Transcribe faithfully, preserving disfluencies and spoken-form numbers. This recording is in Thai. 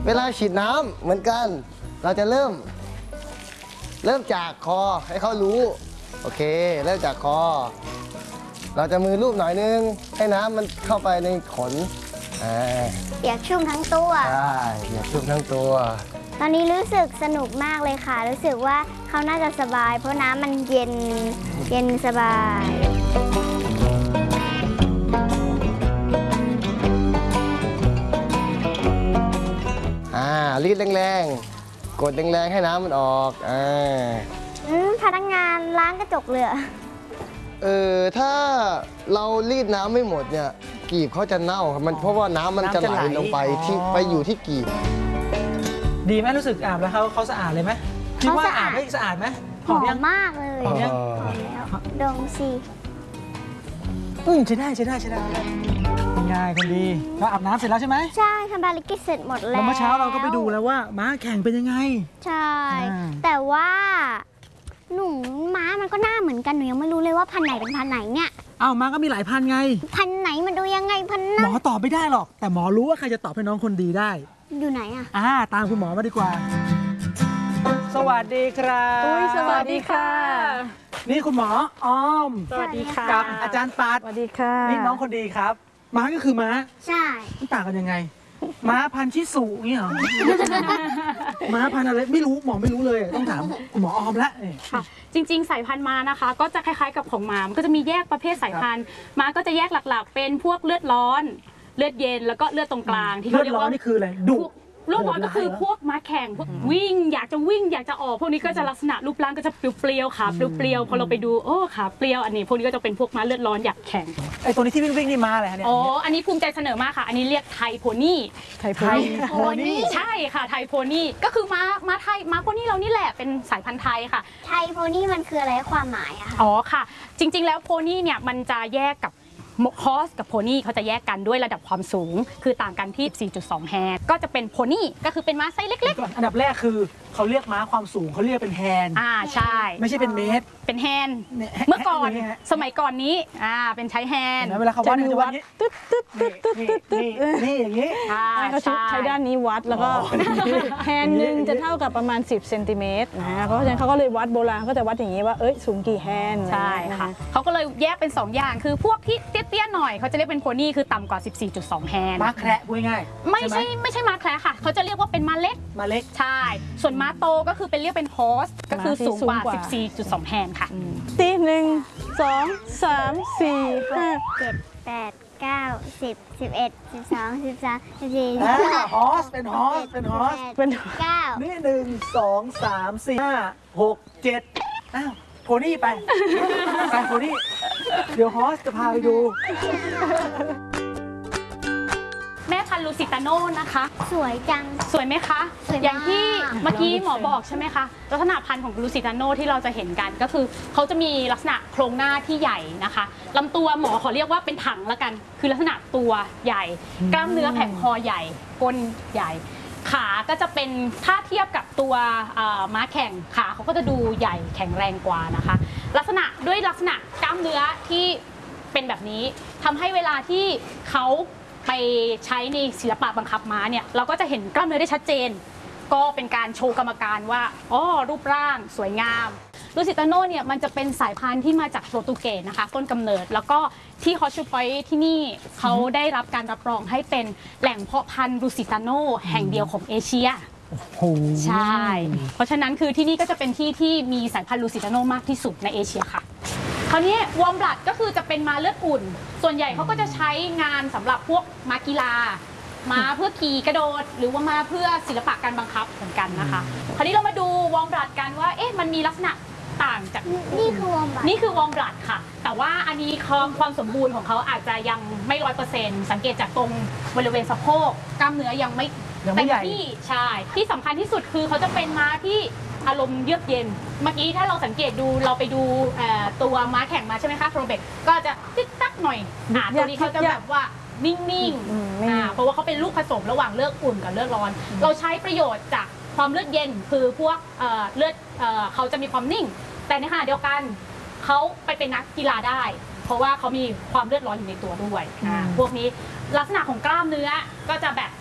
เวลาฉีดน้ำเหมือนกันเราจะเริ่ม เริ่มจากคอให้เขารู้โอเคเริ่มจากคอเราจะมือลูบหน่อยนึงให้น้ำมันเข้าไปในขนอ่าเปียกชุ่มทั้งตัวใช่อย่าชุบทั้งตัวตอนนี้รู้สึกสนุกมากเลยค่ะ รู้สึกว่าเขาน่าจะสบาย เพราะน้ำมันเย็นเย็นสบายอ่ารีดแรงๆกดแรงๆให้น้ำมันออกอ่าอืมพนักงานล้างกระจกเลยเหรอเออถ้าเรารีดน้ำไม่หมดเนี่ยกีบเขาจะเน่าครับมันเพราะว่าน้ำมันจะไหลลงไปที่ไปอยู่ที่กีบดีไหมรู้สึกอาบแล้วเขาเขาสะอาดเลยไหมคิดว่าอาบได้สะอาดไหมหหออมมยังมากเลยหอมยังหอมแล้วดมสิอืมใช้ได้ใช้ได้ใช้ได้ง่ายคนดีเราอาบน้ำเสร็จแล้วใช่ไหมใช่ทำบาลิกิเสร็จหมดแล้วแล้วเมื่อเช้าเราก็ไปดูแล้วว่าม้าแข่งเป็นยังไงใช่อ่าแต่ว่าหนูม้ามันก็หน้าเหมือนกันหนูยังไม่รู้เลยว่าพันธุ์ไหนเป็นพันธุ์ไหนเนี่ยอ้าวม้าก็มีหลายพันไงพันธุ์ไหนมันดูยังไงพันธุ์หมนั้นอตอบไม่ได้หรอก แต่หมอรู้ว่าใครจะตอบให้น้องคนดีได้อยู่ไหนอะอ่าตามคุณหมอมาดีกว่า สวัสดีครับอุ้ยสวัสดีค่ะนี่คุณหมออ้อมสวัสดีค่ะกับอาจารย์ปัดสวัสดีค่ะนี่น้องคนดีครับ ม้าก็คือม้าใช่มันต่างกันยังไง ม้าพันธุ์ชิสุอย่างเงี้ยเหรอ ม้าพันธุ์อะไรไม่รู้หมอไม่รู้เลยต้องถามคุณหมอออมละนี่ค่ะ จริงๆ สายพันธุ์ม้านะคะ ก็จะคล้ายๆกับของม้ามันก็จะมีแยกประเภทสายพันธุ์ม้าก็จะแยกหลักๆ เป็นพวกเลือดร้อน เลือดเย็นแล้วก็เลือดตรงกลางที่เลืเขาอดเรียกร้อนว่านี่คืออะไรดุเลือดร้อนก็คือพวกม้าแข่งพวกวิ่งอยากจะวิ่งอยากจะออกพวกนี้ก็จะลักษณะรูปร่างก็จะเปรี้ยวๆขาเปรี้ยวๆพอเราไปดูโอ้ขาเปรี้ยวอันนี้พวกนี้ก็จะเป็นพวกม้าเลือดร้อนอยากแข่งไอ้ตัวนี้ที่วิ่งวิ่งๆนี่ม้าอะไรฮะเนี่ยอ๋ออันนี้ภูมิใจเสนอมากค่ะ อันนี้เรียกไทยโพนี่ไทยโพนี่ใช่ค่ะไทยโพนี่ก็คือม้าม้าไทยม้าโพนี่เรานี่แหละเป็นสายพันธุ์ไทยค่ะไทยโพนี่มันคืออะไรความหมายอะคะอ๋อค่ะ จริงๆแล้วโพนี่เนี่ยมันจะแยกกับฮอสกับโพนี่เขาจะแยกกันด้วยระดับความสูง คือต่างกันที่ สี่จุดสอง แฮนด์ก็จะเป็นโพนี่ก็คือเป็นม้าไซส์เล็กก่อนอันดับแรกคือเขาเรียกม้าความสูงเขาเรียกเป็นแฮนด์ๆอ่าใช่ไม่ใช่เป็นเมตรเป็นแฮนด์เนี่ยเมื่อก่อนเนี่ยฮะสมัยก่อนนี้อ่าเป็นใช้แฮนเห็นด์ไหมเวลาเขาวัดมันจะวัดอย่างนี้ตึ๊ดตึ๊ดตึ๊ดตึ๊ดตึ๊ดตึ๊ดนี่นี่อย่างนี้อ่าเขาใช้ใช่ใช้ด้านนี้วัดแล้วก็อ๋อแฮนด์หนึ่งจะเท่ากับประมาณ สิบเซนติเมตรนะเพราะฉะนั้นเขาก็เลยวัดโบราณก็จะวัดอย่างนี้ว่าเอ้ยสูงกี่แฮนด์ใช่ค่ะ เขาก็เลยแยกเป็นสองอย่างคือพวกที่เตี้ยๆหน่อยเขาจะเรียกเป็นโพนี่คือต่ำกว่า สิบสี่จุดสอง แฮนด์ม้าแคระพูดง่ายๆไม่หใช่ไม่ใช่ม้าแคระค่ะ เขาจะเรียกว่าเป็นม้าเล็กม้าเล็กใช่ ส่วนม้าโตก็คือเป็นเรียกเป็นฮอสก็คือสูงกว่า สิบสี่จุดสอง แฮนด์ค่ะตีหนึ่งสองสามสี่ห้าเจ็ดแปดเก้าสิบสิบเอ็ดสิบสองสิบสามสิบสี่สิบอ่าห้าฮอสเป็นฮอสเป็นฮอสเป็นเก้านี่หนึ่งสองสามสี่ห้าหกเจ็ดอ้าวโพนี่ไป ไปโพนี่ เดี๋ยวฮอสจะพาไปดูแม่พันธุ์ลูซิตาโน่นะคะสวยจังสวยไหมคะสวยมากอย่างที่เมื่อกี้หมอบอกใช่ไหมคะ ลักษณะพันธุ์ของลูซิตาโน่ที่เราจะเห็นกันก็คือเขาจะมีลักษณะโครงหน้าที่ใหญ่นะคะลำตัวหมอขอเรียกว่าเป็นถังละกัน คือลักษณะตัวใหญ่ กล้ามเนื้อแผงคอใหญ่ก้นใหญ่ ขาก็จะเป็นถ้าเทียบกับตัวเอ่อม้าแข่งขาเขาก็จะดูใหญ่แข็งแรงกว่านะคะ ลักษณะด้วยลักษณะกล้ามเนื้อที่เป็นแบบนี้ทำให้เวลาที่เขาไปใช้ในศิลปะบังคับม้าเนี่ยเราก็จะเห็นกล้ามเนื้อได้ชัดเจน ก็เป็นการโชว์กรรมการว่าอ๋อรูปร่างสวยงามลูซิตาโน่เนี่ยมันจะเป็นสายพันธุ์ที่มาจากโปรตุเกสนะคะต้นกำเนิดแล้วก็ที่ฮอชชูพอยท์ที่นี่เขาได้รับการรับรองให้เป็นแหล่งเพาะพันธุ์ลูซิตาโน่แห่งเดียวของเอเชียโอ้โหใช่ เพราะฉะนั้นคือที่นี่ก็จะเป็นที่ที่มีสายพันธุ์ลูซิตาโน่มากที่สุดในเอเชียค่ะ คราวนี้วอร์มบลัดก็คือจะเป็นม้าเลือดอุ่น ส่วนใหญ่เขาก็จะใช้งานสำหรับพวกม้ากีฬา ม้าเพื่อขี่กระโดด หรือว่าม้าเพื่อศิลปะการบังคับเหมือนกันนะคะ คราวนี้เรามาดูวอร์มบลัดกันว่าเอ๊ะมันมีลักษณะต่างจากนี่คือวอมบัตนี่คือวอร์มบลัดค่ะ แต่ว่าอันนี้ความความสมบูรณ์ของเขาอาจจะยังไม่ร้อยเปอร์เซ็นต์สังเกตจากตรงบริเวณสะโพกกล้ามเนื้อยังไม่ยังไม่เต็มใหญ่ที่ใช่ที่สำคัญที่สุดคือเขาจะเป็นม้าที่อารมณ์เยือกเย็น เมื่อกี้ถ้าเราสังเกตดูเราไปดูเอ่อตัวม้าแข่งมาใช่ไหมคะโครเบกก็จะติ๊กตักหน่อยอ่าตัวนี้เขาจะแบบว่านิ่งๆอ่าเพราะว่าเขาเป็นลูกผสมระหว่างเลือดอุ่นกับเลือดร้อน เราใช้ประโยชน์จากความเลือดเย็นคือพวกเอ่อเลือดเอ่อเขาจะมีความนิ่ง แต่ในขณะเดียวกันเขาไปเป็นนักกีฬาได้ เพราะว่าเขามีความเลือดร้อนอยู่ในตัวด้วยอ่าพวกนี้ลักษณะของกล้ามเนื้อก็จะแบบ